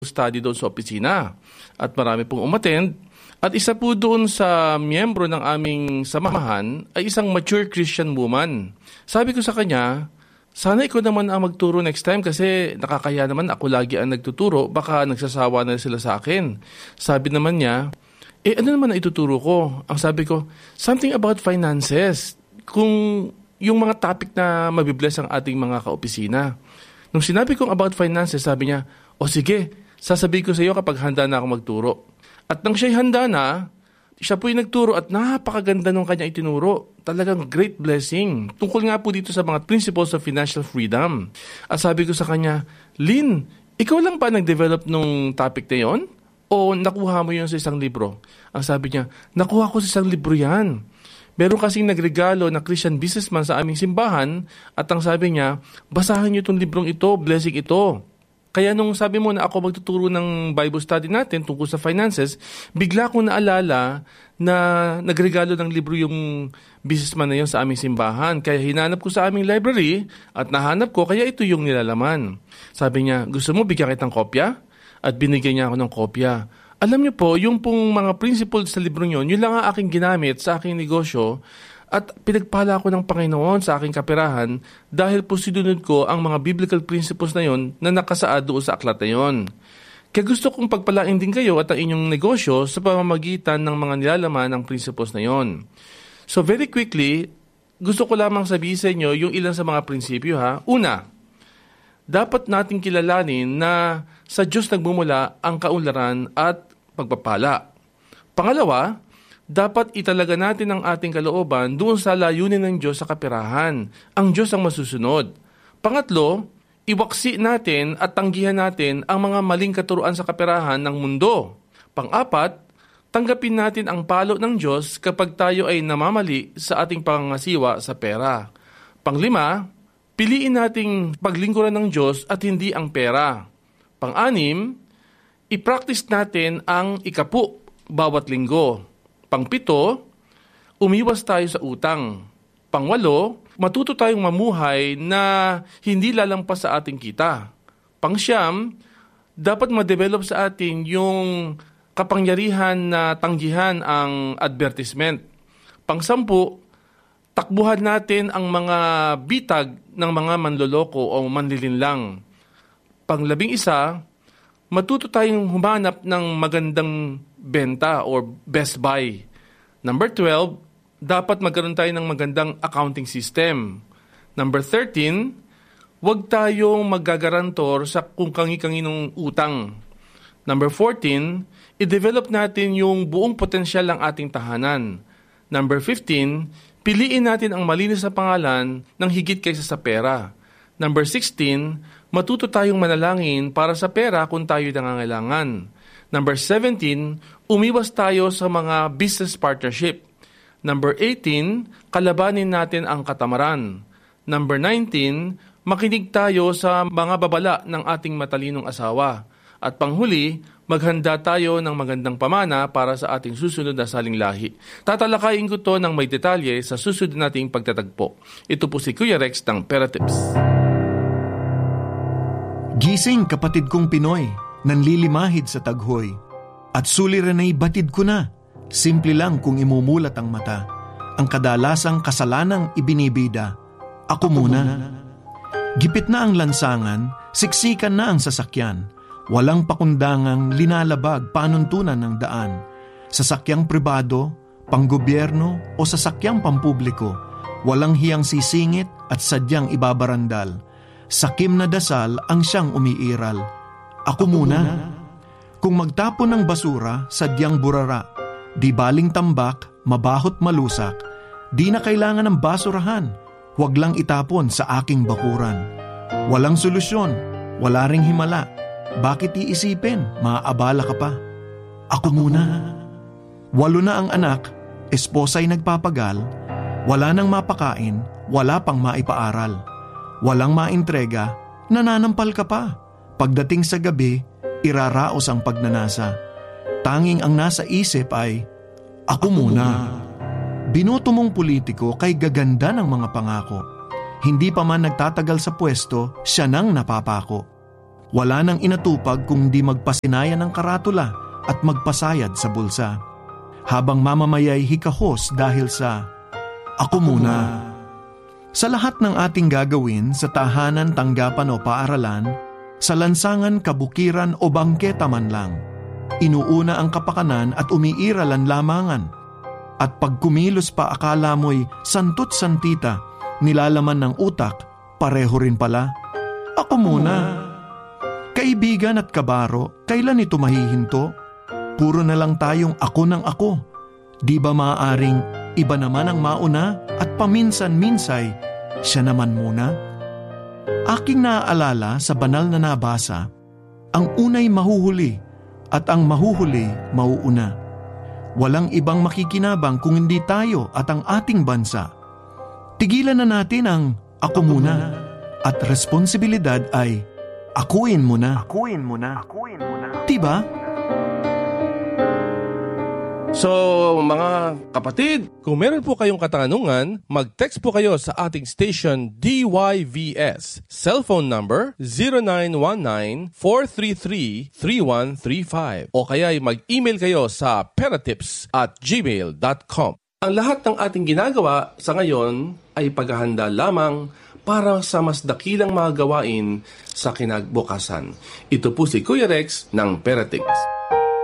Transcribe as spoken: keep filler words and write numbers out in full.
study doon sa opisina. At marami pong umattend. At isa po doon sa miyembro ng aming samahan ay isang mature Christian woman. Sabi ko sa kanya, sana ikaw naman ang magturo next time kasi nakakaya naman ako lagi ang nagtuturo. Baka nagsasawa na sila sa akin. Sabi naman niya, eh ano naman ang ituturo ko? Ang sabi ko, something about finances. Kung yung mga topic na mabibless ang ating mga kaopisina. Nung sinabi kong about finances, sabi niya, o sige, sasabihin ko sa iyo kapag handa na ako magturo. At nang siya'y handa na, siya po'y nagturo at napakaganda nung kanya itinuro. Talagang great blessing. Tungkol nga po dito sa mga principles of financial freedom. At sabi ko sa kanya, Lynn, ikaw lang ba nag-develop nung topic na yon? O nakuha mo yun sa isang libro? Ang sabi niya, nakuha ko sa isang libro yan. Meron kasing nagregalo na Christian businessman sa aming simbahan at ang sabi niya, basahin niyo itong librong ito, blessing ito. Kaya nung sabi mo na ako magtuturo ng Bible study natin tungkol sa finances, bigla kong naalala na nagregalo ng libro yung businessman na yun sa aming simbahan. Kaya hinanap ko sa aming library at nahanap ko, kaya ito yung nilalaman. Sabi niya, gusto mo bigyan kitang kopya? At binigyan niya ako ng kopya. Alam niyo po, yung pong mga principles sa libro yun, yun lang ang aking ginamit sa aking negosyo. At pinagpala ko ng Panginoon sa aking kaperahan dahil po sinunod ko ang mga biblical principles na yon na nakasaad doon sa aklat na yon. Kaya gusto kong pagpalain din kayo at ang inyong negosyo sa pamamagitan ng mga nilalaman ng principles na yon. So very quickly, gusto ko lamang sabihin sa inyo yung ilan sa mga prinsipyo ha. Una, dapat nating kilalanin na sa Diyos nagmumula ang kaunlaran at pagpapala. Pangalawa, dapat italaga natin ang ating kalooban doon sa layunin ng Diyos sa kapirahan. Ang Diyos ang masusunod. Pangatlo, iwaksi natin at tanggihan natin ang mga maling katuruan sa kapirahan ng mundo. Pang-apat, tanggapin natin ang palo ng Diyos kapag tayo ay namamali sa ating pangangasiwa sa pera. Panglima, piliin nating paglingkuran ng Diyos at hindi ang pera. Pang-anim, i-practice natin ang ikapu bawat linggo. Pangpito, umiwas tayo sa utang. Pangwalo, matuto tayong mamuhay na hindi lalampas sa ating kita. Pangsyam, dapat ma-develop sa atin yung kapangyarihan na tanggihan ang advertisement. Pangsampu, takbuhan natin ang mga bitag ng mga manloloko o manlilinlang. Panglabing isa, matuto tayong humanap ng magandang benta or best buy. Number twelve, dapat magkaroon tayo ng magandang accounting system. Number thirteen, huwag tayong maggagarantor sa kung kangi-kanginong utang. Number fourteen, i-develop natin yung buong potensyal ng ating tahanan. Number fifteen, piliin natin ang malinis na pangalan ng higit kaysa sa pera. Number sixteen, matuto tayong manalangin para sa pera kung tayo nangangailangan. Number seventeen, umiwas tayo sa mga business partnership. Number eighteen, kalabanin natin ang katamaran. Number nineteen, makinig tayo sa mga babala ng ating matalinong asawa. At panghuli, maghanda tayo ng magandang pamana para sa ating susunod na saling lahi. Tatalakayin ko to ng may detalye sa susunod nating pagtatagpo. Ito po si Kuya Rex ng Pera Tips. Gising kapatid kong Pinoy, nanlilimahid sa taghoy. At suliran ay batid ko na, simple lang kung imumulat ang mata. Ang kadalasang kasalanang ibinibida, ako muna. Gipit na ang lansangan, siksikan na ang sasakyan. Walang pakundangang linalabag panuntunan ng daan. Sasakyang pribado, panggobyerno o sasakyang pampubliko, walang hiyang sisingit at sadyang ibabarandal. Sakim na dasal ang siyang umiiral. Ako muna. Kung magtapon ng basura, sadyang burara. Di baling tambak, mabahot malusak. Di na kailangan ng basurahan. Huwag lang itapon sa aking bakuran. Walang solusyon, wala ring himala. Bakit iisipin, maaabala ka pa? Ako muna. Walo na ang anak, esposa'y nagpapagal. Wala nang mapakain, wala pang maipaaral. Walang maintrega, nananampal ka pa. Pagdating sa gabi, iraraos ang pagnanasa. Tanging ang nasa isip ay, ako muna. Binoto mong politiko kay gaganda ng mga pangako. Hindi pa man nagtatagal sa pwesto, siya nang napapako. Wala nang inatupag kung di magpasinaya ng karatula at magpasayad sa bulsa. Habang mamamayay hikahos dahil sa "Ako muna." Sa lahat ng ating gagawin sa tahanan, tanggapan o paaralan, sa lansangan, kabukiran o bangketa man lang, inuuna ang kapakanan at umiiral ang lamangan. At pag kumilos pa akala mo'y santot santita, nilalaman ng utak, pareho rin pala. Ako muna. Kaibigan at kabaro, kailan ito mahihinto? Puro na lang tayong ako ng ako. Di ba maaaring iba naman ang mauna at paminsan-minsay siya naman muna? Aking naaalala sa banal na nabasa, ang unay mahuhuli at ang mahuhuli mauuna. Walang ibang makikinabang kung hindi tayo at ang ating bansa. Tigilan na natin ang ako muna at responsibilidad ay akuin mo na. Akuin mo na. Akuin mo na. Diba? So, mga kapatid, kung meron po kayong katanungan, mag-text po kayo sa ating station D Y V S. Cellphone number zero nine one nine, four three three, three one three five. O kaya mag-email kayo sa peratips at gmail dot com. Ang lahat ng ating ginagawa sa ngayon ay paghahanda lamang para sa mas dakilang mga gawain sa kinagbukasan. Ito po si Kuya Rex ng Peratips.